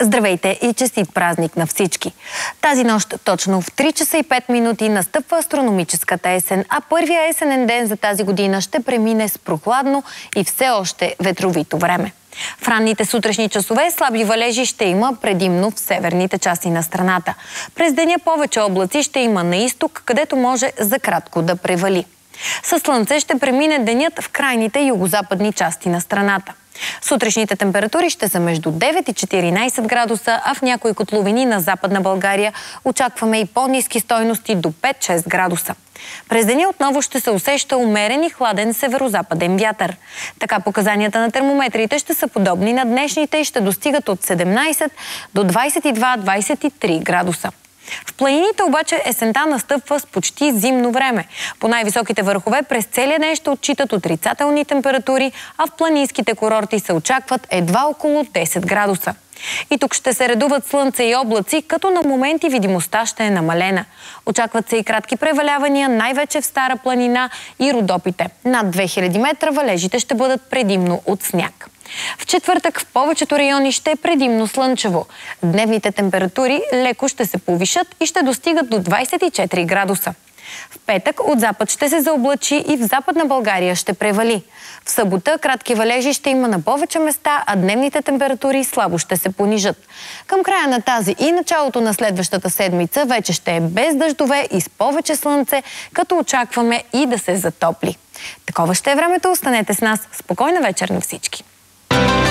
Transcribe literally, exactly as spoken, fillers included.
Здравейте и честит празник на всички! Тази нощ точно в три часа и пет минути настъпва астрономическата есен, а първия есенен ден за тази година ще премине с прохладно и все още ветровито време. В ранните сутрешни часове слаби валежи ще има предимно в северните части на страната. През деня повече облаци ще има на изток, където може за кратко да превали. Със слънце ще премине денят в крайните югозападни части на страната. Сутрешните температури ще са между девет и четиринайсет градуса, а в някои котловини на Западна България очакваме и по-ниски стойности до пет-шест градуса. През деня отново ще се усеща умерен и хладен северозападен вятър. Така показанията на термометрите ще са подобни на днешните и ще достигат от седемнайсет до двайсет и два - двайсет и три градуса. В планините обаче есента настъпва с почти зимно време. По най-високите върхове през целия ден ще отчитат отрицателни температури, а в планинските курорти се очакват едва около десет градуса. И тук ще се редуват слънце и облаци, като на моменти видимостта ще е намалена. Очакват се и кратки превалявания, най-вече в Стара планина и Родопите. Над две хиляди метра валежите ще бъдат предимно от сняг. В четвъртък в повечето райони ще е предимно слънчево. Дневните температури леко ще се повишат и ще достигат до двайсет и четири градуса. В петък от запад ще се заоблачи и в Западна България ще превали. В събота кратки валежи ще има на повече места, а дневните температури слабо ще се понижат. Към края на тази и началото на следващата седмица вече ще е без дъждове и с повече слънце, като очакваме и да се затопли. Такова ще е времето. Останете с нас. Спокойна вечер на всички!